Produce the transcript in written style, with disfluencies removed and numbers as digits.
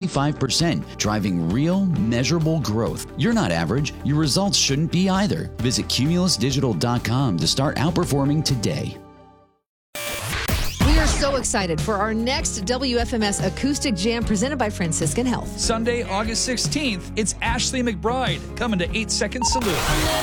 25%, driving real, measurable growth. You're not average. Your results shouldn't be either. Visit CumulusDigital.com to start outperforming today. We are so excited for our next WFMS Acoustic Jam presented by Franciscan Health. Sunday, August 16th, it's Ashley McBride coming to 8 Second Salute.